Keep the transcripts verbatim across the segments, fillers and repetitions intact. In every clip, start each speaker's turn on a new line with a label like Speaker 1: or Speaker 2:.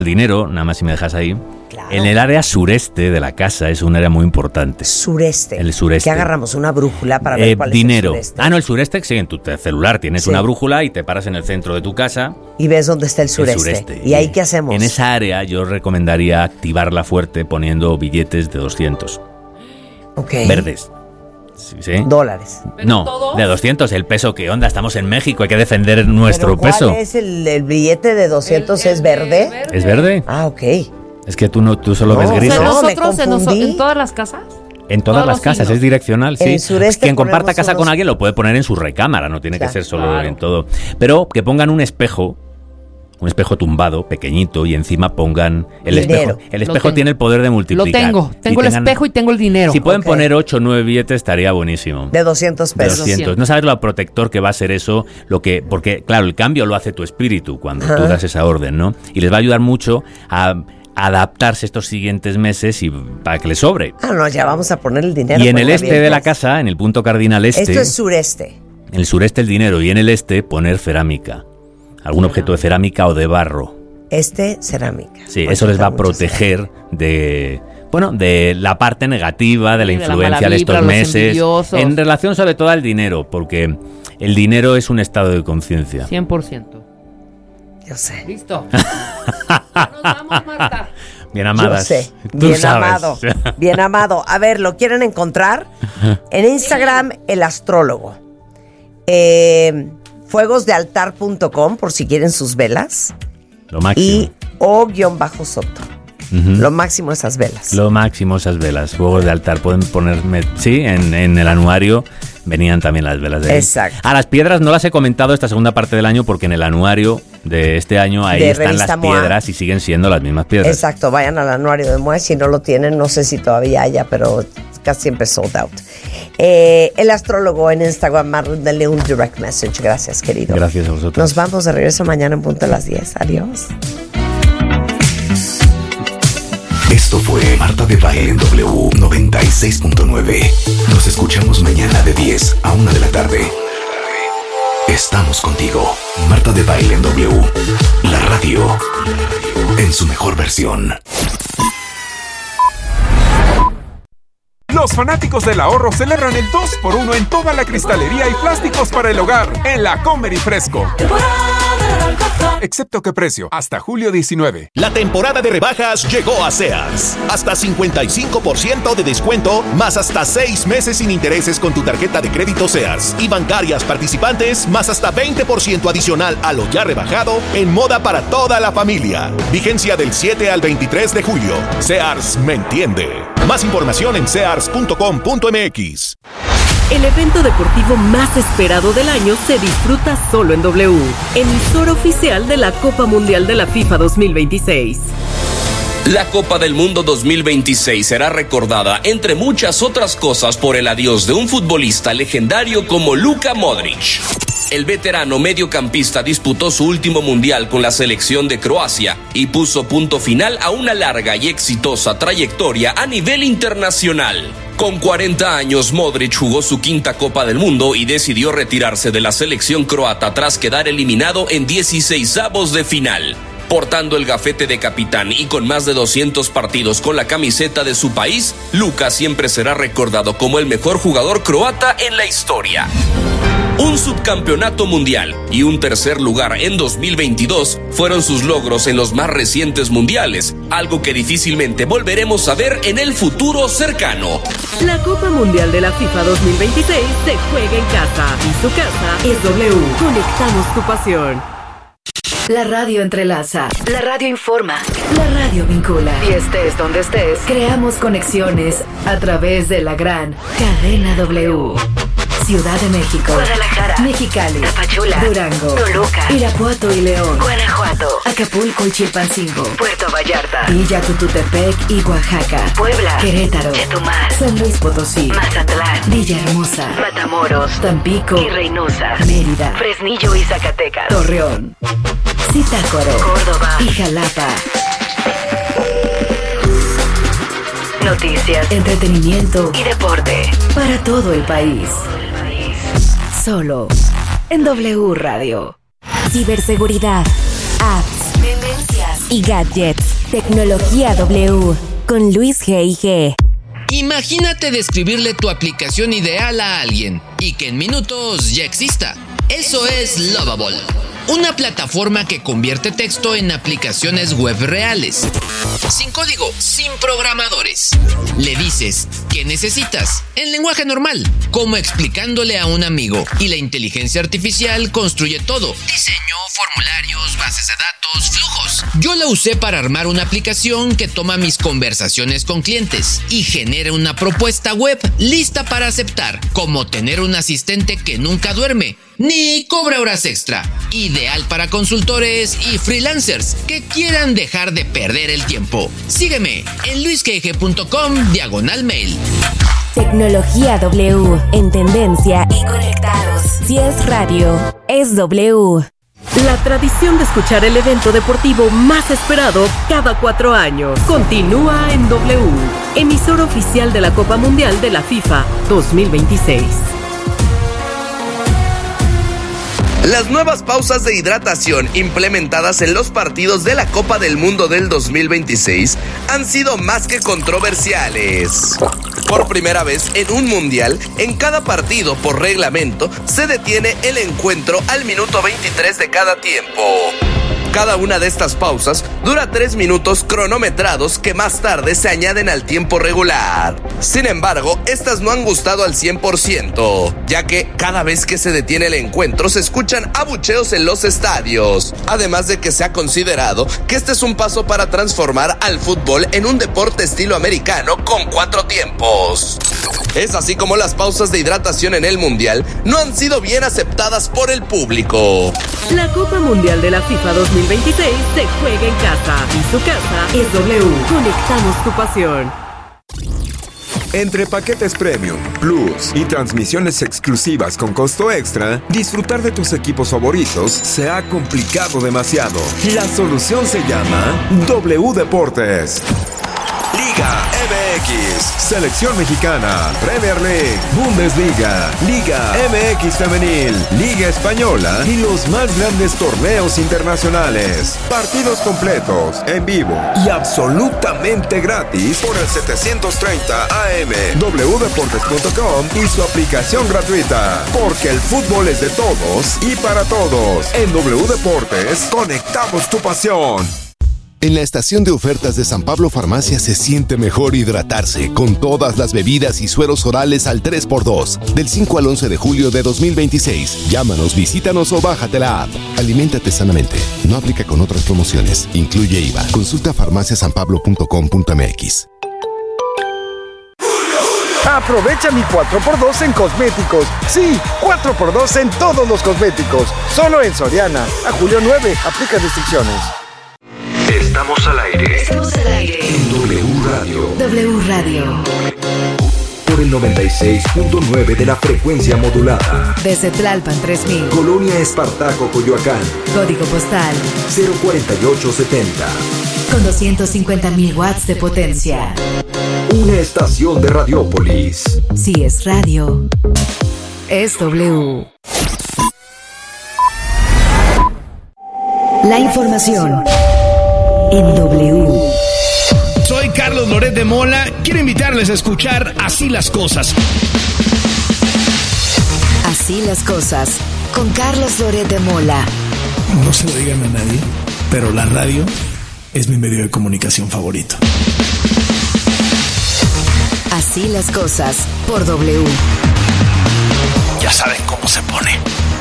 Speaker 1: dinero, nada más si me dejas ahí.
Speaker 2: Claro.
Speaker 1: En el área sureste de la casa es un área muy importante.
Speaker 2: Sureste.
Speaker 1: El sureste.
Speaker 2: ¿Qué agarramos? ¿Una brújula para ver
Speaker 1: eh,
Speaker 2: cuál
Speaker 1: dinero.
Speaker 2: es el sureste?
Speaker 1: Ah, no, el sureste, sí, en tu celular tienes
Speaker 2: Sí.
Speaker 1: una brújula y te paras en el centro de tu casa.
Speaker 2: Y ves dónde está el sureste.
Speaker 1: El sureste.
Speaker 2: ¿Y ahí qué hacemos?
Speaker 1: En esa área yo recomendaría activarla fuerte poniendo billetes de doscientos.
Speaker 2: Ok.
Speaker 1: Verdes. Sí, ¿sí?
Speaker 2: Dólares.
Speaker 1: No, de doscientos, el peso, ¿qué onda? Estamos en México, hay que defender nuestro
Speaker 2: ¿Pero cuál
Speaker 1: peso.
Speaker 2: es el, el billete de doscientos?
Speaker 3: El- el
Speaker 2: ¿Es verde?
Speaker 3: verde.
Speaker 1: ¿Es verde?
Speaker 2: Ah, ok.
Speaker 1: Es que tú no, tú solo
Speaker 2: No,
Speaker 1: ves
Speaker 2: o
Speaker 1: grises.
Speaker 2: sea,
Speaker 3: O sea,
Speaker 2: No, me
Speaker 3: nosotros en, noso-
Speaker 2: confundí.
Speaker 3: en todas las casas.
Speaker 1: En todas
Speaker 3: Todos
Speaker 1: las
Speaker 3: los
Speaker 1: casas,
Speaker 3: signos.
Speaker 1: es direccional,
Speaker 2: En
Speaker 1: sí.
Speaker 2: el sureste
Speaker 1: Quien comparta
Speaker 2: ponemos
Speaker 1: casa
Speaker 2: unos-
Speaker 1: con alguien lo puede poner en su recámara, no tiene
Speaker 2: Claro.
Speaker 1: que ser solo
Speaker 3: Claro.
Speaker 1: en todo. Pero que pongan un espejo, un espejo tumbado, pequeñito, y encima pongan el
Speaker 2: Dinero.
Speaker 1: espejo. El
Speaker 3: Lo
Speaker 1: espejo
Speaker 3: tengo.
Speaker 1: tiene el poder de
Speaker 3: Lo
Speaker 1: multiplicar.
Speaker 3: tengo.
Speaker 1: Si
Speaker 3: Tengo el
Speaker 1: tengan-
Speaker 3: espejo y tengo el dinero.
Speaker 1: Si pueden
Speaker 2: Ok.
Speaker 1: poner ocho o nueve billetes estaría buenísimo.
Speaker 2: De doscientos
Speaker 1: De
Speaker 2: pesos.
Speaker 1: doscientos. No sabes lo protector que va a ser eso, lo que, porque claro, el cambio lo hace tu espíritu cuando
Speaker 2: Ajá.
Speaker 1: tú das esa orden, ¿no? Y les va a ayudar mucho a adaptarse estos siguientes meses y para que les sobre.
Speaker 2: Ah, no, ya vamos a poner el dinero.
Speaker 1: Y en
Speaker 2: por
Speaker 1: el
Speaker 2: la
Speaker 1: este
Speaker 2: bien
Speaker 1: de la
Speaker 2: que
Speaker 1: casa, en el punto cardinal
Speaker 2: es.
Speaker 1: este,
Speaker 2: Esto es sureste.
Speaker 1: en el sureste el dinero y en el este poner cerámica. Algún objeto de cerámica o de barro.
Speaker 2: Este, cerámica.
Speaker 1: Sí,
Speaker 2: Pues
Speaker 1: eso les va a
Speaker 2: mucho
Speaker 1: proteger de, bueno, de la parte negativa, de la
Speaker 3: Sí, de la
Speaker 1: influencia
Speaker 3: mala
Speaker 1: de estos
Speaker 3: vibra, los
Speaker 1: meses.
Speaker 3: envidiosos.
Speaker 1: En relación sobre todo al dinero, porque el dinero es un estado de conciencia.
Speaker 3: cien por ciento.
Speaker 2: cerámica. Yo sé.
Speaker 3: Listo. Ya nos vamos, Marta.
Speaker 1: Bien amadas.
Speaker 2: Yo sé.
Speaker 1: Tú
Speaker 2: Bien
Speaker 1: sabes.
Speaker 2: amado. Bien amado. A ver, ¿lo quieren encontrar? En Instagram, el astrólogo. Eh, fuegosdealtar punto com por si quieren sus velas.
Speaker 1: Lo máximo.
Speaker 2: Y o-soto.
Speaker 1: Ujú.
Speaker 2: Lo máximo esas velas.
Speaker 1: Lo máximo esas velas, fuegos de altar. Pueden ponerme, sí, en, en el anuario venían también las velas de ahí.
Speaker 2: Exacto.
Speaker 1: A las piedras no las he comentado esta segunda parte del año porque en el anuario de este año ahí
Speaker 2: De
Speaker 1: están
Speaker 2: Revista
Speaker 1: las
Speaker 2: MOA.
Speaker 1: piedras y siguen siendo las mismas piedras.
Speaker 2: Exacto, vayan al anuario de Moa. Si no lo tienen, no sé si todavía haya, pero casi siempre sold out. Eh, el astrólogo en Instagram, mándale un direct message. Gracias, querido.
Speaker 1: Gracias a vosotros.
Speaker 2: Nos vamos de regreso mañana en punto a las diez. Adiós.
Speaker 4: Esto fue Marta de Baile en W noventa y seis punto nueve. Nos escuchamos mañana de diez a una de la tarde. Estamos contigo. Marta de Baile en W. La radio en su mejor versión.
Speaker 5: Los fanáticos del ahorro celebran el dos por uno en toda la cristalería y plásticos para el hogar en la Comer y Fresco. Excepto que precio, hasta julio diecinueve.
Speaker 6: La temporada de rebajas llegó a Sears. Hasta cincuenta y cinco por ciento de descuento, más hasta seis meses sin intereses con tu tarjeta de crédito Sears. Y bancarias participantes, más hasta veinte por ciento adicional a lo ya rebajado en moda para toda la familia. Vigencia del siete al veintitrés de julio. Sears me entiende. Más información en sears punto com punto m x.
Speaker 7: El evento deportivo más esperado del año se disfruta solo en W, emisora oficial de la Copa Mundial de la FIFA dos mil veintiséis.
Speaker 8: La Copa del Mundo dos mil veintiséis será recordada, entre muchas otras cosas, por el adiós de un futbolista legendario como Luka Modric. El veterano mediocampista disputó su último mundial con la selección de Croacia y puso punto final a una larga y exitosa trayectoria a nivel internacional. Con cuarenta años, Modric jugó su quinta Copa del Mundo y decidió retirarse de la selección croata tras quedar eliminado en dieciseisavos de final. Portando el gafete de capitán y con más de doscientos partidos con la camiseta de su país, Luka siempre será recordado como el mejor jugador croata en la historia. Un subcampeonato mundial y un tercer lugar en dos mil veintidós fueron sus logros en los más recientes mundiales, algo que difícilmente volveremos a ver en el futuro cercano.
Speaker 7: La Copa Mundial de la FIFA dos mil veintiséis se juega en casa y su casa es W. Conectamos tu pasión.
Speaker 9: La radio entrelaza, la radio informa, la radio vincula. Y estés donde estés, creamos conexiones a través de la gran cadena W. Ciudad de México, Guadalajara, Mexicali, Tapachula, Durango, Toluca, Irapuato y León, Guanajuato, Acapulco y Chilpancingo, Puerto Vallarta, Villa Tututepec y Oaxaca, Puebla, Querétaro, Chetumal, San Luis Potosí, Mazatlán, Villahermosa, Matamoros, Tampico y Reynosa, Mérida, Fresnillo y Zacatecas, Torreón, Zitácuaro, Córdoba y Jalapa. Noticias, entretenimiento y deporte para todo el país. Solo en W Radio.
Speaker 10: Ciberseguridad, apps, tendencias, y gadgets. Tecnología W con Luis G I G.
Speaker 11: Imagínate describirle tu aplicación ideal a alguien y que en minutos ya exista. Eso es Lovable, una plataforma que convierte texto en aplicaciones web reales. Sin código, sin programadores. Le dices ¿qué necesitas? En lenguaje normal, como explicándole a un amigo. Y la inteligencia artificial construye todo. Diseño, formularios, bases de datos, flujos. Yo la usé para armar una aplicación que toma mis conversaciones con clientes y genera una propuesta web lista para aceptar, como tener un asistente que nunca duerme ni cobra horas extra. Ideal para consultores y freelancers que quieran dejar de perder el tiempo. Sígueme en luisgg.com diagonal mail.
Speaker 10: Tecnología W, en tendencia y conectados. Si es radio, es W.
Speaker 7: La tradición de escuchar el evento deportivo más esperado cada cuatro años continúa en W, emisora oficial de la Copa Mundial de la FIFA dos mil veintiséis.
Speaker 8: Las nuevas pausas de hidratación implementadas en los partidos de la Copa del Mundo del dos mil veintiséis han sido más que controversiales. Por primera vez en un mundial, en cada partido por reglamento se detiene el encuentro al minuto veintitrés de cada tiempo. Cada una de estas pausas dura tres minutos cronometrados que más tarde se añaden al tiempo regular. Sin embargo, estas no han gustado al cien por ciento, ya que cada vez que se detiene el encuentro se escuchan abucheos en los estadios. Además de que se ha considerado que este es un paso para transformar al fútbol en un deporte estilo americano con cuatro tiempos. Es así como las pausas de hidratación en el mundial no han sido bien aceptadas por el público.
Speaker 7: La Copa Mundial de la FIFA dos mil veintiséis se juega en casa y su casa es W. Conectamos tu pasión.
Speaker 5: Entre paquetes Premium, Plus y transmisiones exclusivas con costo extra, disfrutar de tus equipos favoritos se ha complicado demasiado. La solución se llama W Deportes. Liga M X, Selección Mexicana, Premier League, Bundesliga, Liga M X Femenil, Liga Española y los más grandes torneos internacionales. Partidos completos, en vivo y absolutamente gratis por el setecientos treinta A M, w deportes punto com y su aplicación gratuita. Porque el fútbol es de todos y para todos. En W Deportes, conectamos tu pasión.
Speaker 6: En la estación de ofertas de San Pablo Farmacia se siente mejor hidratarse con todas las bebidas y sueros orales al tres por dos. Del cinco al once de julio de dos mil veintiséis. Llámanos, visítanos o bájate la app. Aliméntate sanamente. No aplica con otras promociones. Incluye I V A. Consulta farmacia san pablo punto com punto m x.
Speaker 12: Aprovecha mi cuatro por dos en cosméticos. Sí, cuatro por dos en todos los cosméticos. Solo en Soriana. A julio nueve. Aplica restricciones.
Speaker 4: Estamos al aire.
Speaker 9: Estamos al aire.
Speaker 4: En W Radio.
Speaker 9: W Radio.
Speaker 4: Por el noventa y seis punto nueve de la frecuencia modulada.
Speaker 9: Desde Tlalpan tres mil.
Speaker 4: Colonia Espartaco, Coyoacán.
Speaker 9: Código postal
Speaker 4: cero cuarenta y ocho setenta.
Speaker 9: Con doscientos cincuenta mil watts de potencia.
Speaker 4: Una estación de Radiópolis.
Speaker 9: Si es radio, es W. La información en W.
Speaker 13: Soy Carlos Loret de Mola. Quiero invitarles a escuchar Así las Cosas.
Speaker 9: Así las Cosas, con Carlos Loret de Mola.
Speaker 13: No se lo digan a nadie, pero la radio es mi medio de comunicación favorito.
Speaker 9: Así las Cosas, por W.
Speaker 13: Ya saben cómo se pone.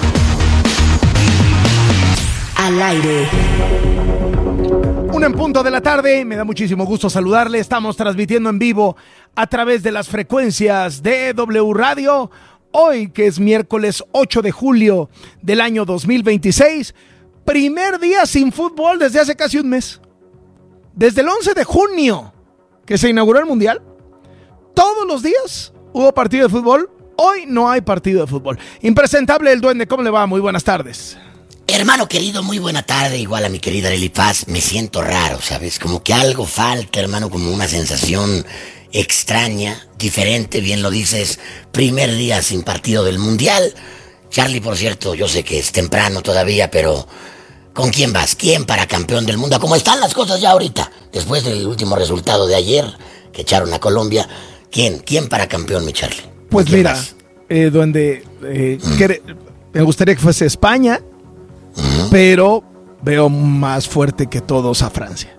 Speaker 9: Al aire.
Speaker 14: Una en punto de la tarde, me da muchísimo gusto saludarle. Estamos transmitiendo en vivo a través de las frecuencias de W Radio. Hoy, que es miércoles ocho de julio del año dos mil veintiséis, primer día sin fútbol desde hace casi un mes. Desde el once de junio, que se inauguró el Mundial, todos los días hubo partido de fútbol. Hoy no hay partido de fútbol. Impresentable el Duende, ¿cómo le va? Muy buenas tardes.
Speaker 15: Hermano querido, muy buena tarde. Igual a mi querida Lili Paz. Me siento raro, ¿sabes? Como que algo falta, hermano, como una sensación extraña, diferente, bien lo dices. Primer día sin partido del Mundial. Charlie, por cierto, yo sé que es temprano todavía, pero ¿Con quién vas? ¿Quién para campeón del mundo? ¿Cómo están las cosas ya ahorita? Después del último resultado de ayer, que echaron a Colombia. ¿Quién? ¿Quién para campeón, mi Charlie?
Speaker 14: Pues mira, eh, donde eh, mm. que, me gustaría que fuese España, mm. pero veo más fuerte que todos a Francia.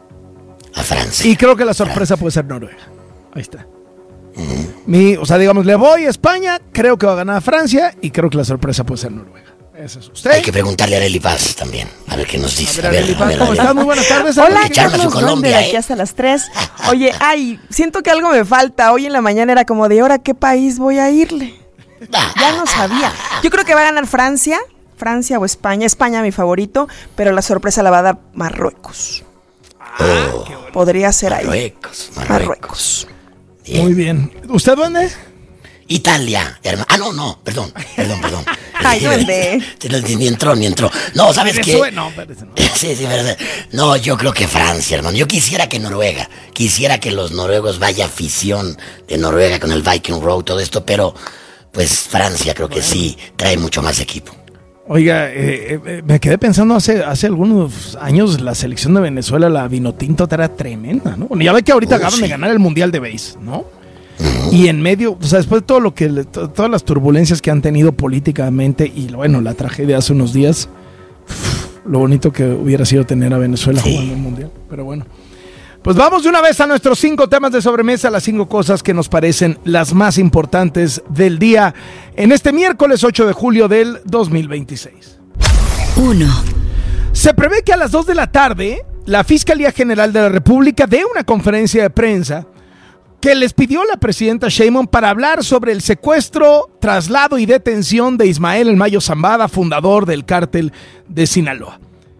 Speaker 15: A Francia.
Speaker 14: Y creo que la sorpresa puede ser Noruega. Ahí está. Mm. Mi, o sea, digamos, le voy a España, creo que va a ganar a Francia y creo que la sorpresa puede ser Noruega. Eso es usted.
Speaker 15: Hay que preguntarle a Arely Paz también, a ver qué nos dice.
Speaker 14: A ver, Arely Paz, ¿cómo estás? Muy buenas tardes.
Speaker 16: Hola, Carlos Colombia, ¿eh? Aquí hasta las tres. Oye, ay, siento que algo me falta. Hoy en la mañana era como de, ¿ahora qué país voy a irle? Ya no sabía. Yo creo que va a ganar Francia, Francia o España. España mi favorito, pero la sorpresa la va a dar Marruecos.
Speaker 15: Oh,
Speaker 16: Podría ser
Speaker 15: Marruecos,
Speaker 16: ahí.
Speaker 15: Marruecos.
Speaker 16: Marruecos.
Speaker 14: Bien. Muy bien. ¿Usted dónde?
Speaker 15: Italia, hermano. Ah, no, no, perdón, perdón, perdón.
Speaker 16: Ay, ¿dónde?
Speaker 15: Ni entró, ni entró. No, ¿sabes qué?
Speaker 14: No, espérese, no.
Speaker 15: Sí, sí, verdad. No, yo creo que Francia, hermano. Yo quisiera que Noruega, quisiera que los noruegos vaya afición de Noruega con el Viking Road, todo esto, pero pues Francia creo que bueno. sí trae mucho más equipo.
Speaker 14: Oiga, eh, eh, me quedé pensando hace, hace algunos años la selección de Venezuela, la Vinotinto, era tremenda, ¿no? Ya ve que ahorita uh, acaban sí. de ganar el Mundial de Base, ¿no? Uh-huh. Y en medio, o sea, después de todo lo que, to, todas las turbulencias que han tenido políticamente y bueno, la tragedia hace unos días, uff, lo bonito que hubiera sido tener a Venezuela sí. jugando el Mundial, pero bueno. Pues vamos de una vez a nuestros cinco temas de sobremesa, las cinco cosas que nos parecen las más importantes del día en este miércoles ocho de julio del dos mil veintiséis.
Speaker 9: uno.
Speaker 14: Se prevé que a las dos de la tarde la Fiscalía General de la República dé una conferencia de prensa que les pidió la presidenta Sheinbaum para hablar sobre el secuestro, traslado y detención de Ismael El Mayo Zambada, fundador del cártel de Sinaloa.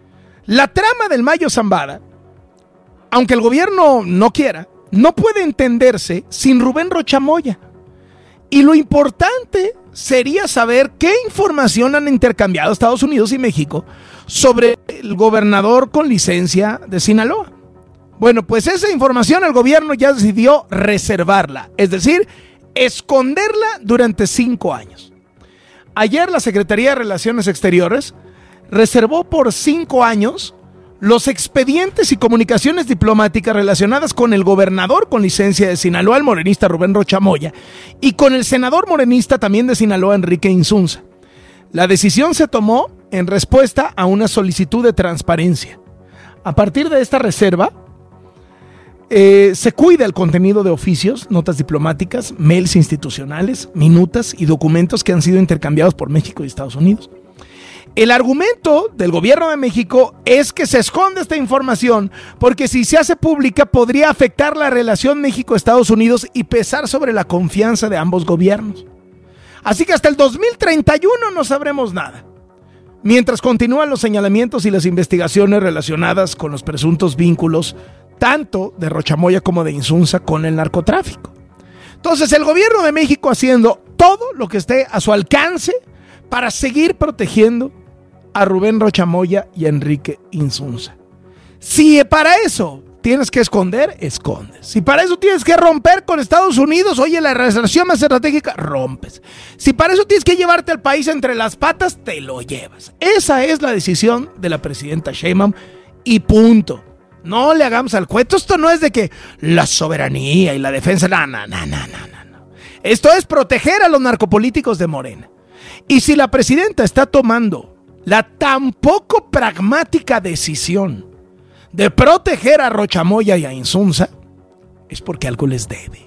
Speaker 14: La trama del Mayo Zambada, aunque el gobierno no quiera, no puede entenderse sin Rubén Rocha Moya. Y lo importante sería saber qué información han intercambiado Estados Unidos y México sobre el gobernador con licencia de Sinaloa. Bueno, pues esa información el gobierno ya decidió reservarla, es decir, esconderla durante cinco años. Ayer la Secretaría de Relaciones Exteriores reservó por cinco años los expedientes y comunicaciones diplomáticas relacionadas con el gobernador con licencia de Sinaloa, el morenista Rubén Rocha Moya, y con el senador morenista también de Sinaloa, Enrique Insunza. La decisión se tomó en respuesta a una solicitud de transparencia. A partir de esta reserva, eh, se cuida el contenido de oficios, notas diplomáticas, mails institucionales, minutas y documentos que han sido intercambiados por México y Estados Unidos. El argumento del gobierno de México es que se esconde esta información porque si se hace pública podría afectar la relación México-Estados Unidos y pesar sobre la confianza de ambos gobiernos. Así que hasta el dos mil treinta y uno no sabremos nada, mientras continúan los señalamientos y las investigaciones relacionadas con los presuntos vínculos tanto de Rocha Moya como de Insunza con el narcotráfico. Entonces el gobierno de México haciendo todo lo que esté a su alcance para seguir protegiendo a Rubén Rocha Moya y a Enrique Insunza. Si para eso tienes que esconder, escondes. Si para eso tienes que romper con Estados Unidos, oye, la relación más estratégica, rompes. Si para eso tienes que llevarte al país entre las patas, te lo llevas. Esa es la decisión de la presidenta Sheinbaum y punto. No le hagamos al cuento. Esto no es de que la soberanía y la defensa, no, no, no, no, no, no. Esto es proteger a los narcopolíticos de Morena. Y si la presidenta está tomando la tan poco pragmática decisión de proteger a Rocha Moya y a Insunza, es porque algo les debe.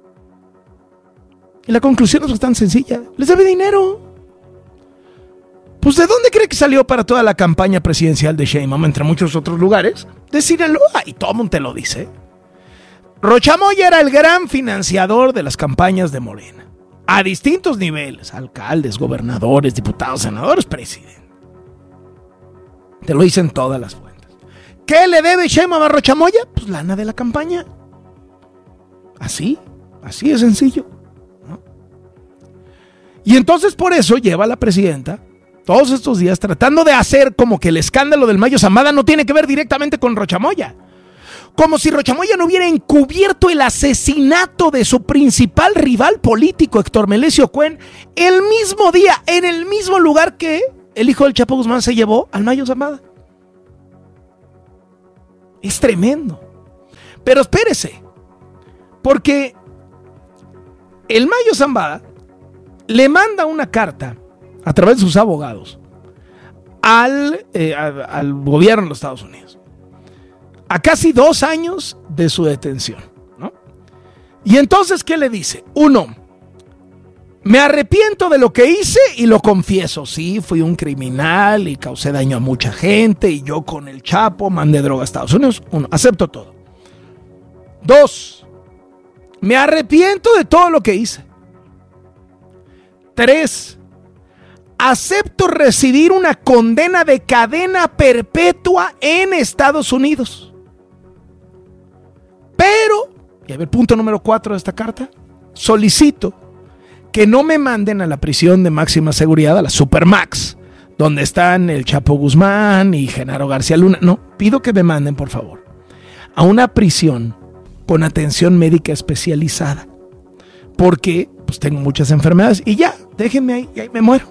Speaker 14: Y la conclusión es bastante sencilla. Les debe dinero. Pues ¿de dónde cree que salió para toda la campaña presidencial de Sheinbaum, entre muchos otros lugares? De Sinaloa, y todo el mundo te lo dice. Rocha Moya era el gran financiador de las campañas de Morena, a distintos niveles, alcaldes, gobernadores, diputados, senadores, presidentes. Te lo dicen todas las fuentes. ¿Qué le debe Sheinbaum a Rocha Moya? Pues lana de la campaña. Así, así de sencillo, ¿no? Y entonces por eso lleva a la presidenta todos estos días tratando de hacer como que el escándalo del Mayo Zambada no tiene que ver directamente con Rocha Moya. Como si Rocha Moya no hubiera encubierto el asesinato de su principal rival político, Héctor Melesio Cuen, el mismo día, en el mismo lugar que el hijo del Chapo Guzmán se llevó al Mayo Zambada. Es tremendo. Pero espérese, porque el Mayo Zambada le manda una carta a través de sus abogados al, eh, a, al gobierno de los Estados Unidos, a casi dos años de su detención, ¿no? Y entonces, ¿qué le dice? Uno, me arrepiento de lo que hice y lo confieso. Sí, fui un criminal y causé daño a mucha gente y yo con el Chapo mandé droga a Estados Unidos. Uno, acepto todo. Dos, me arrepiento de todo lo que hice. Tres, acepto recibir una condena de cadena perpetua en Estados Unidos. Pero, y a ver, punto número cuatro de esta carta, solicito que no me manden a la prisión de máxima seguridad, a la Supermax, donde están el Chapo Guzmán y Genaro García Luna. No, pido que me manden, por favor, a una prisión con atención médica especializada, porque pues tengo muchas enfermedades y ya, déjenme ahí, y ahí me muero.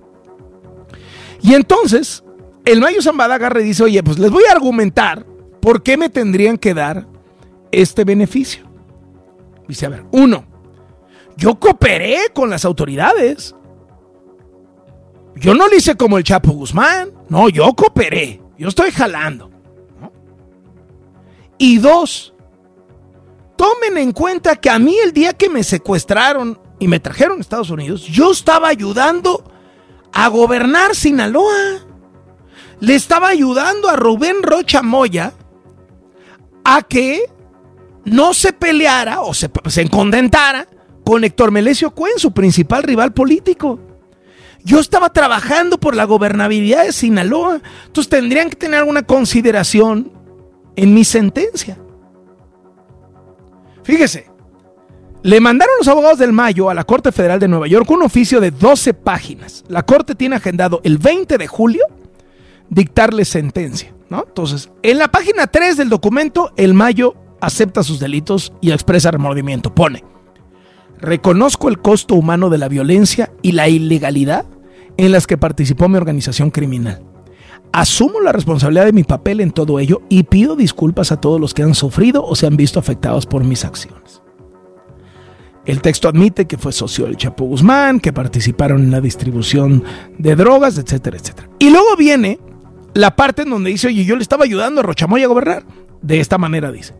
Speaker 14: Y entonces, el Mayo Zambada agarra y dice, oye, pues les voy a argumentar por qué me tendrían que dar este beneficio. Dice, a ver, uno, yo cooperé con las autoridades. Yo no lo hice como el Chapo Guzmán. No, yo cooperé. Yo estoy jalando, ¿no? Y dos, tomen en cuenta que a mí el día que me secuestraron y me trajeron a Estados Unidos, yo estaba ayudando a gobernar Sinaloa. Le estaba ayudando a Rubén Rocha Moya a que no se peleara o se, se encondentara con Héctor Melesio Cuen, su principal rival político. Yo estaba trabajando por la gobernabilidad de Sinaloa. Entonces tendrían que tener alguna consideración en mi sentencia. Fíjese, le mandaron los abogados del Mayo a la Corte Federal de Nueva York un oficio de doce páginas. La Corte tiene agendado el veinte de julio dictarle sentencia, ¿no? Entonces, en la página tres del documento, el Mayo acepta sus delitos y expresa remordimiento. Pone: reconozco el costo humano de la violencia y la ilegalidad en las que participó mi organización criminal. Asumo la responsabilidad de mi papel en todo ello y pido disculpas a todos los que han sufrido o se han visto afectados por mis acciones. El texto admite que fue socio del Chapo Guzmán, que participaron en la distribución de drogas, etcétera, etcétera. Y luego viene la parte en donde dice, oye, yo le estaba ayudando a Rocha Moya a gobernar. De esta manera dice: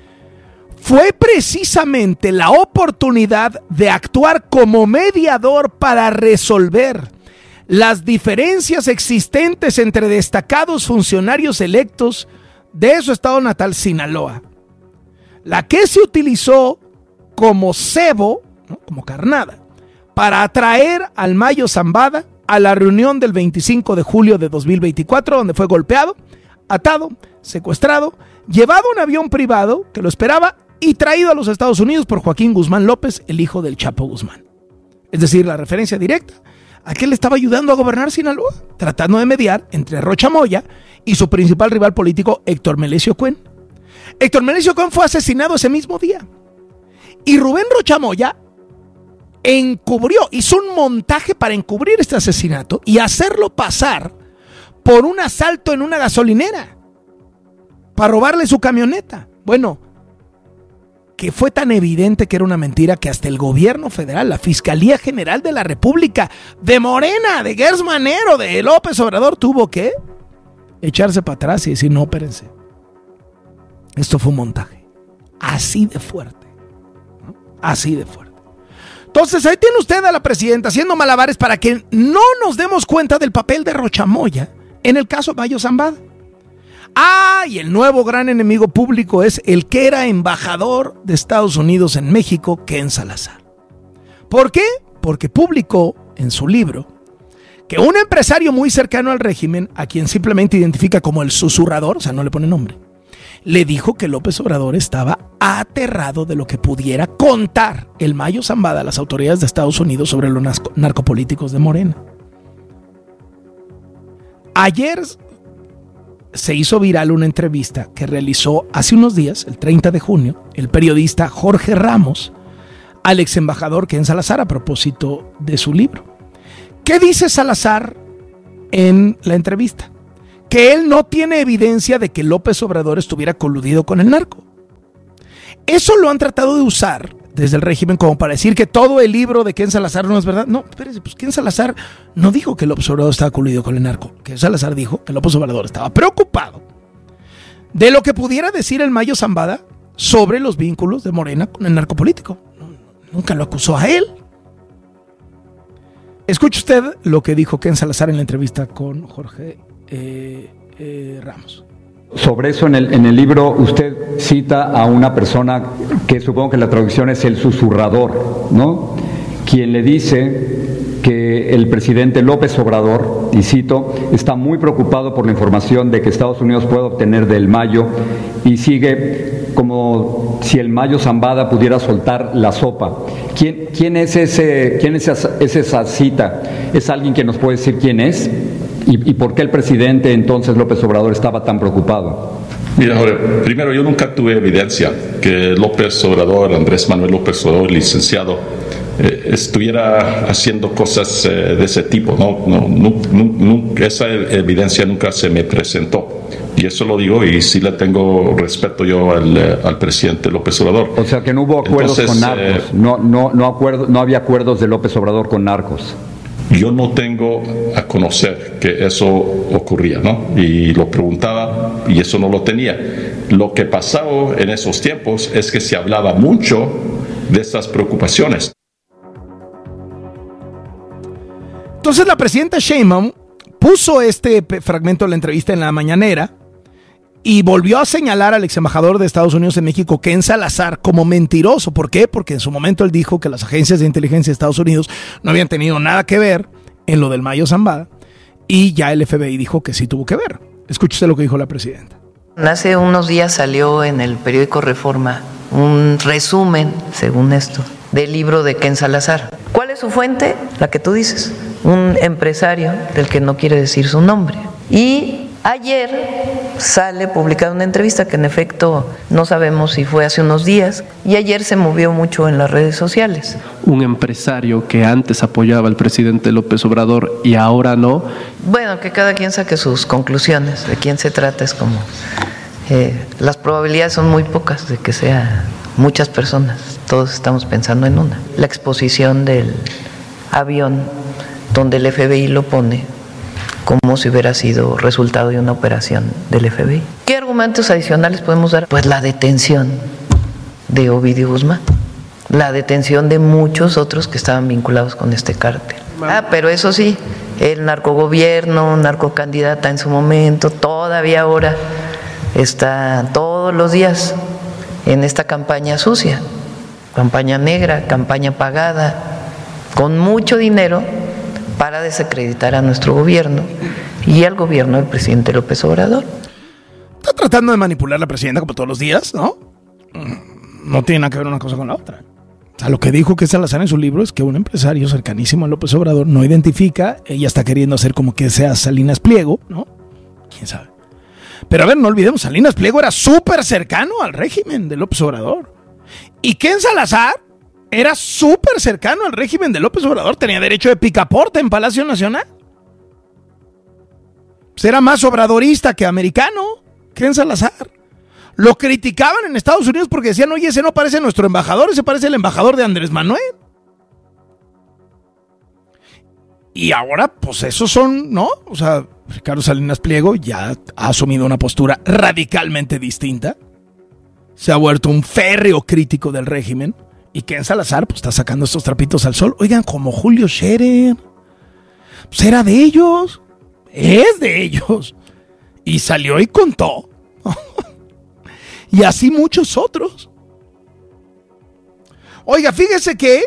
Speaker 14: fue precisamente la oportunidad de actuar como mediador para resolver las diferencias existentes entre destacados funcionarios electos de su estado natal, Sinaloa, la que se utilizó como cebo, ¿no?, como carnada, para atraer al Mayo Zambada a la reunión del veinticinco de julio de dos mil veinticuatro, donde fue golpeado, atado, secuestrado, llevado a un avión privado que lo esperaba y traído a los Estados Unidos por Joaquín Guzmán López, el hijo del Chapo Guzmán. Es decir, la referencia directa a que él estaba ayudando a gobernar Sinaloa, tratando de mediar entre Rocha Moya y su principal rival político, Héctor Melesio Cuen. Héctor Melesio Cuen fue asesinado ese mismo día. Y Rubén Rocha Moya encubrió, hizo un montaje para encubrir este asesinato y hacerlo pasar por un asalto en una gasolinera para robarle su camioneta. Bueno, que fue tan evidente que era una mentira que hasta el gobierno federal, la Fiscalía General de la República, de Morena, de Gers Manero, de López Obrador, tuvo que echarse para atrás y decir, no, espérense, esto fue un montaje. Así de fuerte, ¿no? Así de fuerte. Entonces ahí tiene usted a la presidenta haciendo malabares para que no nos demos cuenta del papel de Rocha Moya en el caso Mayo Zambada. Ah, y el nuevo gran enemigo público es el que era embajador de Estados Unidos en México, Ken Salazar. ¿Por qué? Porque publicó en su libro que un empresario muy cercano al régimen, a quien simplemente identifica como el susurrador, o sea, no le pone nombre, le dijo que López Obrador estaba aterrado de lo que pudiera contar el Mayo Zambada a las autoridades de Estados Unidos sobre los narcopolíticos de Morena. Ayer se hizo viral una entrevista que realizó hace unos días, el treinta de junio, el periodista Jorge Ramos al ex embajador Ken Salazar a propósito de su libro. ¿Qué dice Salazar en la entrevista? que él no tiene evidencia de que López Obrador estuviera coludido con el narco. Eso lo han tratado de usar desde el régimen como para decir que todo el libro de Ken Salazar no es verdad. No, espérese, pues Ken Salazar no dijo que López Obrador estaba coludido con el narco. Ken Salazar dijo que López Obrador estaba preocupado de lo que pudiera decir el Mayo Zambada sobre los vínculos de Morena con el narco político. Nunca lo acusó a él. Escuche usted lo que dijo Ken Salazar en la entrevista con Jorge eh, eh, Ramos.
Speaker 17: Sobre eso en el, en el libro usted cita a una persona que supongo que la traducción es el susurrador, ¿no? Quien le dice que el presidente López Obrador, y cito, está muy preocupado por la información de que Estados Unidos puede obtener del Mayo y sigue como si el Mayo Zambada pudiera soltar la sopa. ¿Quién, quién es ese, quién es esa, es esa cita? ¿Es alguien que nos puede decir quién es? ¿Y, y por qué el presidente entonces López Obrador estaba tan preocupado?
Speaker 18: Mira, Jorge, primero yo nunca tuve evidencia que López Obrador, Andrés Manuel López Obrador, licenciado, eh, estuviera haciendo cosas eh, de ese tipo. No, no, no, no, esa evidencia nunca se me presentó. Y eso lo digo y sí le tengo respeto yo al, al presidente López Obrador.
Speaker 17: O sea que no hubo acuerdos Entonces, con narcos, eh, no, no, no, acuerdo, no había acuerdos de López Obrador con narcos.
Speaker 18: Yo no tengo a conocer que eso ocurría, ¿no? Y lo preguntaba y eso no lo tenía. Lo que pasaba en esos tiempos es que se hablaba mucho de estas preocupaciones.
Speaker 14: Entonces la presidenta Sheinbaum puso este fragmento de la entrevista en la mañanera y volvió a señalar al ex embajador de Estados Unidos en México, Ken Salazar, como mentiroso. ¿Por qué? Porque en su momento él dijo que las agencias de inteligencia de Estados Unidos no habían tenido nada que ver en lo del Mayo Zambada, y ya el F B I dijo que sí tuvo que ver. Escúchese lo que dijo la presidenta.
Speaker 19: Hace unos días salió en el periódico Reforma un resumen, según esto, del libro de Ken Salazar. ¿Cuál es su fuente? La que tú dices, un empresario del que no quiere decir su nombre. Y ayer sale publicada una entrevista que en efecto no sabemos si fue hace unos días, y ayer se movió mucho en las redes sociales.
Speaker 20: Un empresario que antes apoyaba al presidente López Obrador y ahora no.
Speaker 19: Bueno, que cada quien saque sus conclusiones de quién se trata. Es como eh, las probabilidades son muy pocas de que sea muchas personas. Todos estamos pensando en una. La exposición del avión donde el F B I lo pone como si hubiera sido resultado de una operación del F B I. ¿Qué argumentos adicionales podemos dar? Pues la detención de Ovidio Guzmán, la detención de muchos otros que estaban vinculados con este cártel. Ah, pero eso sí, el narcogobierno, narcocandidata en su momento, todavía ahora está todos los días en esta campaña sucia, campaña negra, campaña pagada, con mucho dinero para desacreditar a nuestro gobierno y al gobierno del presidente López Obrador.
Speaker 14: Está tratando de manipular a la presidenta como todos los días, ¿no? No tiene nada que ver una cosa con la otra. O sea, lo que dijo que Salazar en su libro es que un empresario cercanísimo a López Obrador no identifica, ella está queriendo hacer como que sea Salinas Pliego, ¿no? ¿Quién sabe? Pero a ver, no olvidemos, Salinas Pliego era súper cercano al régimen de López Obrador. Y Ken Salazar era súper cercano al régimen de López Obrador, tenía derecho de picaporte en Palacio Nacional. Pues era más obradorista que americano, Ken Salazar. Lo criticaban en Estados Unidos porque decían, oye, ese no parece nuestro embajador, ese parece el embajador de Andrés Manuel. Y ahora, pues esos son, ¿no? O sea, Ricardo Salinas Pliego ya ha asumido una postura radicalmente distinta. Se ha vuelto un férreo crítico del régimen. Y Ken Salazar, pues está sacando estos trapitos al sol. Oigan, como Julio Scherer. Pues era de ellos. Es de ellos. Y salió y contó. Y así muchos otros. Oiga, fíjese que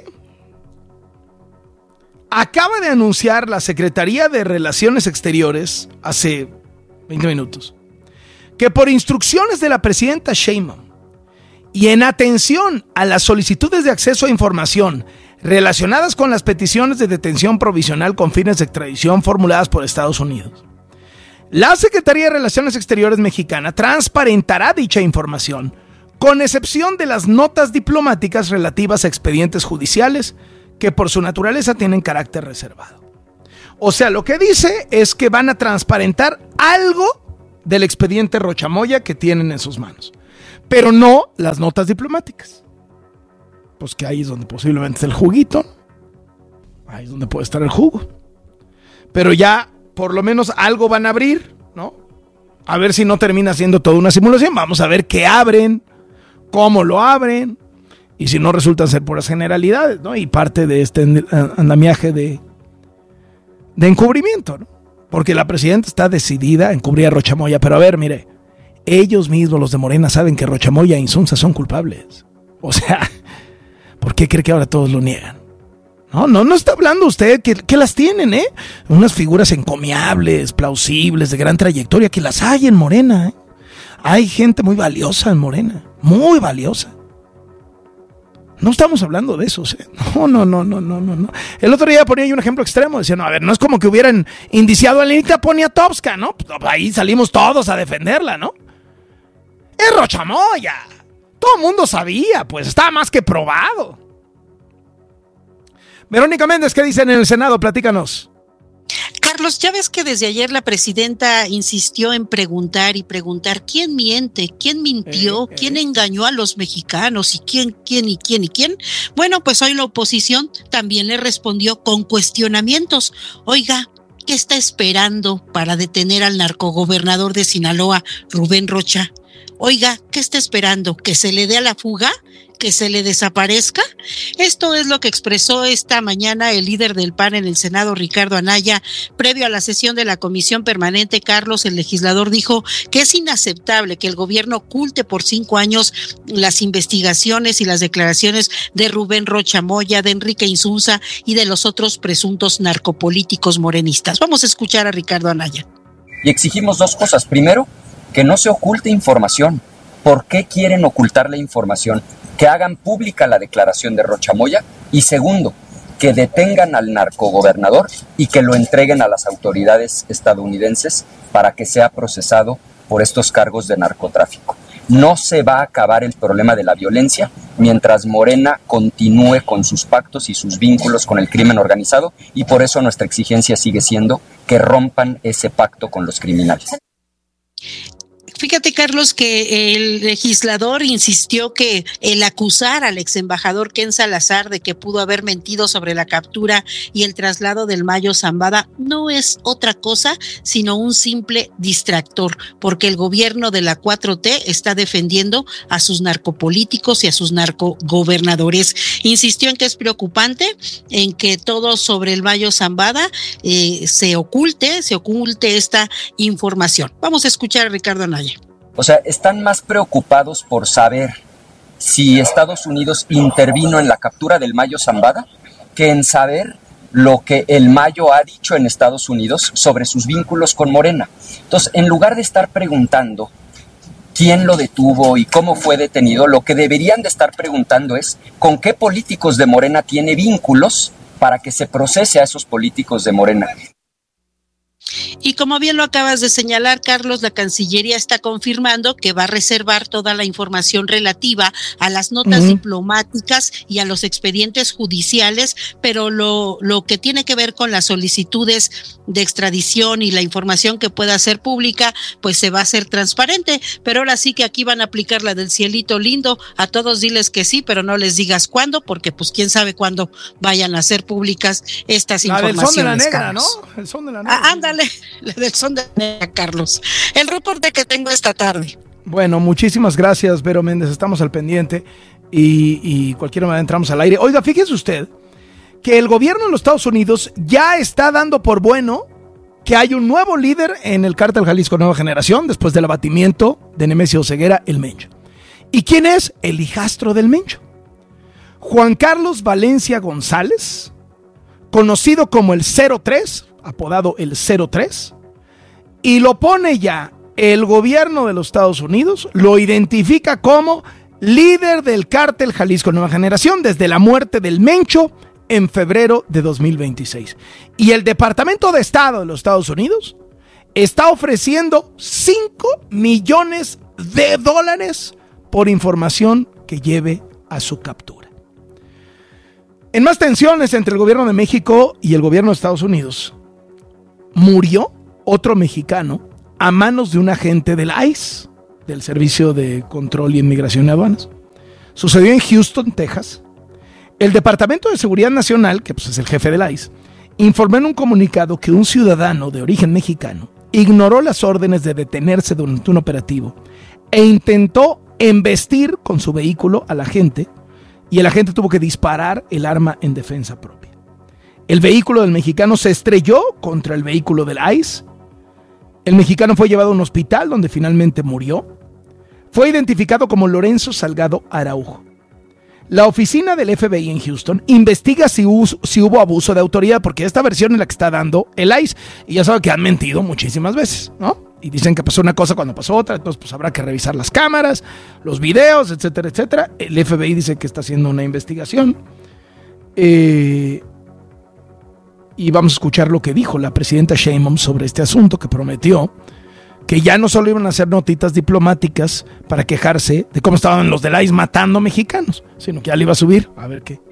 Speaker 14: acaba de anunciar la Secretaría de Relaciones Exteriores hace veinte minutos que por instrucciones de la presidenta Sheinbaum y en atención a las solicitudes de acceso a información relacionadas con las peticiones de detención provisional con fines de extradición formuladas por Estados Unidos, la Secretaría de Relaciones Exteriores mexicana transparentará dicha información, con excepción de las notas diplomáticas relativas a expedientes judiciales que por su naturaleza tienen carácter reservado. O sea, lo que dice es que van a transparentar algo del expediente Rocha Moya que tienen en sus manos, pero no las notas diplomáticas. Pues que ahí es donde posiblemente está el juguito, ahí es donde puede estar el jugo. Pero ya por lo menos algo van a abrir, ¿no? A ver si no termina siendo toda una simulación. Vamos a ver qué abren, cómo lo abren, y si no resultan ser puras generalidades, ¿no? Y parte de este andamiaje de, de encubrimiento, ¿no? Porque la presidenta está decidida a encubrir a Rocha Moya. Pero a ver, mire, ellos mismos, los de Morena, saben que Rocha Moya e Insunza son culpables. O sea, ¿por qué cree que ahora todos lo niegan? No, no, no está hablando usted que, que las tienen, ¿eh? Unas figuras encomiables, plausibles, de gran trayectoria, que las hay en Morena, ¿eh? Hay gente muy valiosa en Morena, muy valiosa. No estamos hablando de esos, ¿eh? No, no, no, no, no, no, no. El otro día ponía yo un ejemplo extremo, decía, no, a ver, no es como que hubieran indiciado a Lenita Poniatowska, ¿no? Pues ahí salimos todos a defenderla, ¿no? Es Rocha Moya. Todo el mundo sabía, pues, está más que probado. Verónica Méndez, ¿qué dicen en el Senado? Platícanos.
Speaker 21: Carlos, ya ves que desde ayer la presidenta insistió en preguntar y preguntar quién miente, quién mintió, eh, eh. quién engañó a los mexicanos y quién, quién y quién y quién. Bueno, pues hoy la oposición también le respondió con cuestionamientos. Oiga, ¿qué está esperando para detener al narcogobernador de Sinaloa, Rubén Rocha? Oiga, ¿qué está esperando? ¿Que se le dé a la fuga? ¿Que se le desaparezca? Esto es lo que expresó esta mañana el líder del P A N en el Senado, Ricardo Anaya. Previo a la sesión de la Comisión Permanente, Carlos, el legislador, dijo que es inaceptable que el gobierno oculte por cinco años las investigaciones y las declaraciones de Rubén Rocha Moya, de Enrique Insunza y de los otros presuntos narcopolíticos morenistas. Vamos a escuchar a Ricardo Anaya.
Speaker 22: Y exigimos dos cosas. Primero, que no se oculte información. ¿Por qué quieren ocultar la información? Que hagan pública la declaración de Rocha Moya. Y segundo, que detengan al narcogobernador y que lo entreguen a las autoridades estadounidenses para que sea procesado por estos cargos de narcotráfico. No se va a acabar el problema de la violencia mientras Morena continúe con sus pactos y sus vínculos con el crimen organizado, y por eso nuestra exigencia sigue siendo que rompan ese pacto con los criminales.
Speaker 21: Fíjate, Carlos, que el legislador insistió que el acusar al ex embajador Ken Salazar de que pudo haber mentido sobre la captura y el traslado del Mayo Zambada no es otra cosa sino un simple distractor, porque el gobierno de la cuatro T está defendiendo a sus narcopolíticos y a sus narcogobernadores. Insistió en que es preocupante, en que todo sobre el Mayo Zambada eh, se oculte, se oculte esta información. Vamos a escuchar a Ricardo Anaya.
Speaker 22: O sea, están más preocupados por saber si Estados Unidos intervino en la captura del Mayo Zambada que en saber lo que el Mayo ha dicho en Estados Unidos sobre sus vínculos con Morena. Entonces, en lugar de estar preguntando quién lo detuvo y cómo fue detenido, lo que deberían de estar preguntando es con qué políticos de Morena tiene vínculos para que se procese a esos políticos de Morena.
Speaker 21: Y como bien lo acabas de señalar, Carlos, la Cancillería está confirmando que va a reservar toda la información relativa a las notas uh-huh. diplomáticas y a los expedientes judiciales, pero lo, lo que tiene que ver con las solicitudes de extradición y la información que pueda ser pública, pues se va a hacer transparente. Pero ahora sí que aquí van a aplicar la del cielito lindo, a todos diles que sí, pero no les digas cuándo, porque pues quién sabe cuándo vayan a ser públicas estas la informaciones.
Speaker 14: Del son de la negra,
Speaker 21: Carlos.
Speaker 14: ¿no? El son de la negra.
Speaker 21: Ah, ándale. La del son de negra, Carlos. El reporte que tengo esta tarde.
Speaker 14: Bueno, muchísimas gracias, Vero Méndez. Estamos al pendiente y, y cualquier manera entramos al aire. Oiga, fíjese usted que el gobierno de los Estados Unidos ya está dando por bueno que hay un nuevo líder en el Cártel Jalisco Nueva Generación después del abatimiento de Nemesio Ceguera, el Mencho. ¿Y quién es? El hijastro del Mencho. Juan Carlos Valencia González, conocido como el cero tres, apodado el cero tres, y lo pone ya el gobierno de los Estados Unidos, lo identifica como líder del Cártel Jalisco Nueva Generación desde la muerte del Mencho en febrero de dos mil veintiséis. Y el Departamento de Estado de los Estados Unidos está ofreciendo cinco millones de dólares por información que lleve a su captura. En más tensiones entre el gobierno de México y el gobierno de Estados Unidos, murió otro mexicano a manos de un agente del I C E, del Servicio de Control y Inmigración y Aduanas. Sucedió en Houston, Texas. El Departamento de Seguridad Nacional, que pues es el jefe del I C E, informó en un comunicado que un ciudadano de origen mexicano ignoró las órdenes de detenerse durante un operativo e intentó embestir con su vehículo al agente, y el agente tuvo que disparar el arma en defensa propia. El vehículo del mexicano se estrelló contra el vehículo del I C E. El mexicano fue llevado a un hospital donde finalmente murió. Fue identificado como Lorenzo Salgado Araujo. La oficina del F B I en Houston investiga si, us- si hubo abuso de autoridad, porque esta versión es la que está dando el I C E. Y ya sabe que han mentido muchísimas veces, ¿no? Y dicen que pasó una cosa cuando pasó otra, entonces pues habrá que revisar las cámaras, los videos, etcétera, etcétera. El F B I dice que está haciendo una investigación. Eh... Y vamos a escuchar lo que dijo la presidenta Sheinbaum sobre este asunto, que prometió que ya no solo iban a hacer notitas diplomáticas para quejarse de cómo estaban los del I C E matando mexicanos, sino que ya le iba a subir. A ver qué.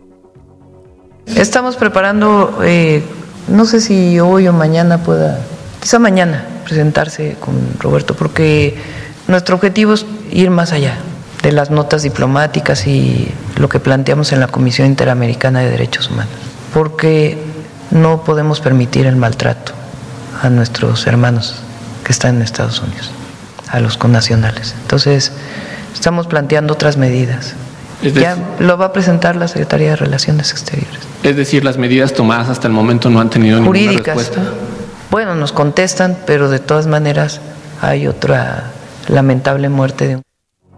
Speaker 19: Estamos preparando, eh, no sé si hoy o mañana pueda, quizá mañana, presentarse con Roberto, porque nuestro objetivo es ir más allá de las notas diplomáticas y lo que planteamos en la Comisión Interamericana de Derechos Humanos, porque no podemos permitir el maltrato a nuestros hermanos que están en Estados Unidos, a los connacionales. Entonces, estamos planteando otras medidas. Es decir, ya lo va a presentar la Secretaría de Relaciones Exteriores.
Speaker 20: Es decir, las medidas tomadas hasta el momento no han tenido
Speaker 19: Jurídicas,
Speaker 20: ninguna respuesta.
Speaker 19: Bueno, nos contestan, pero de todas maneras hay otra lamentable muerte de un...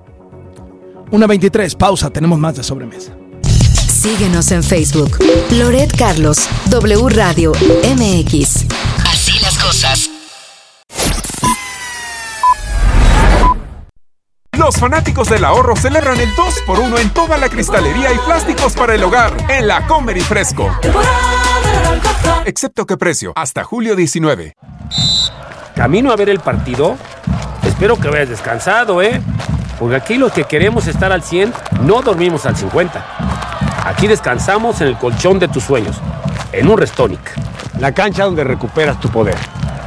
Speaker 14: una veintitrés, pausa, tenemos más de sobremesa.
Speaker 9: Síguenos en Facebook. Loret Carlos, W Radio M X. Así las cosas.
Speaker 5: Los fanáticos del ahorro celebran el dos por uno en toda la cristalería y plásticos para el hogar en la Comer y Fresco. Excepto que precio, hasta julio diecinueve.
Speaker 1: ¿Camino a ver el partido? Espero que vayas descansado, ¿eh? Porque aquí los que queremos estar al cien, no dormimos al cincuenta. Aquí descansamos en el colchón de tus sueños, en un Restonic.
Speaker 3: La cancha donde recuperas tu poder.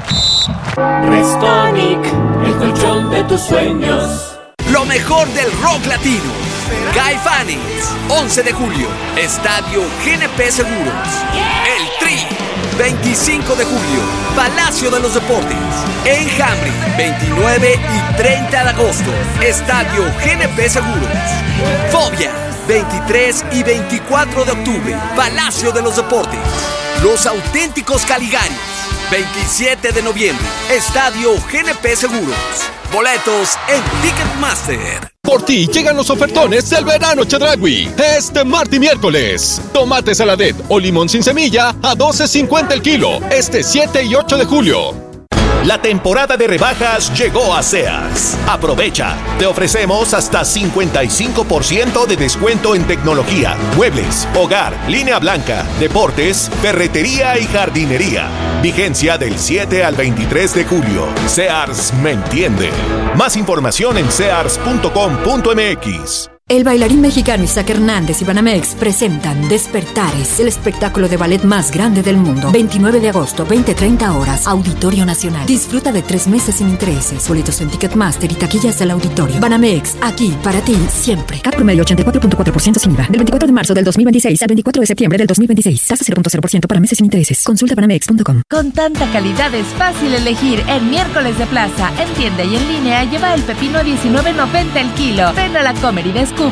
Speaker 23: Restonic, el colchón de tus sueños.
Speaker 8: Lo mejor del rock latino. Caifanes, once de julio, Estadio G N P Seguros. El Tri, veinticinco de julio, Palacio de los Deportes. Enjambre, veintinueve y treinta de agosto, Estadio G N P Seguros. Fobia, veintitrés y veinticuatro de octubre, Palacio de los Deportes. Los Auténticos Caligaris, veintisiete de noviembre, Estadio G N P Seguros. Boletos en Ticketmaster.
Speaker 6: Por ti llegan los ofertones del verano Chedraui. Este martes y miércoles. Tomate saladet o limón sin semilla a doce cincuenta el kilo. Este siete y ocho de julio. La temporada de rebajas llegó a Sears. Aprovecha. Te ofrecemos hasta cincuenta y cinco por ciento de descuento en tecnología, muebles, hogar, línea blanca, deportes, ferretería y jardinería. Vigencia del siete al veintitrés de julio. Sears me entiende. Más información en sears punto com punto m x.
Speaker 24: El bailarín mexicano Isaac Hernández y Banamex presentan Despertares, el espectáculo de ballet más grande del mundo. veintinueve de agosto, veinte treinta horas, Auditorio Nacional. Disfruta de tres meses sin intereses. Boletos en Ticketmaster y taquillas del auditorio. Banamex, aquí para ti siempre. Cap promedio ochenta y cuatro punto cuatro por ciento sin I V A. Del veinticuatro de marzo del dos mil veintiséis al veinticuatro de septiembre del dos mil veintiséis. Tasa cero punto cero por ciento para meses sin intereses. Consulta banamex punto com.
Speaker 25: Con tanta calidad es fácil elegir. En Miércoles de Plaza, en tienda y en línea, lleva el pepino a diecinueve noventa el kilo. Ven a la Comer y descubre.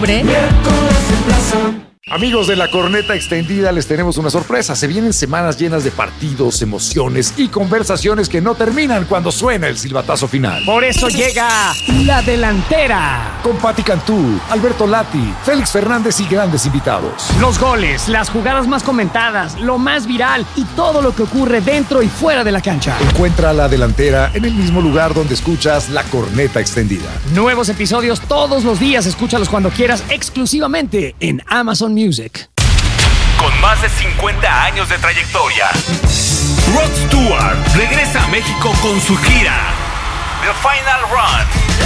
Speaker 3: Amigos de la Corneta Extendida, les tenemos una sorpresa. Se vienen semanas llenas de partidos, emociones y conversaciones que no terminan cuando suena el silbatazo final.
Speaker 26: Por eso llega La Delantera.
Speaker 3: Con Pati Cantú, Alberto Lati, Félix Fernández y grandes invitados.
Speaker 26: Los goles, las jugadas más comentadas, lo más viral y todo lo que ocurre dentro y fuera de la cancha.
Speaker 3: Encuentra La Delantera en el mismo lugar donde escuchas La Corneta Extendida.
Speaker 26: Nuevos episodios todos los días. Escúchalos cuando quieras, exclusivamente en Amazon Music.
Speaker 27: Con más de cincuenta años de trayectoria, Rod Stewart regresa a México con su gira The Final Run.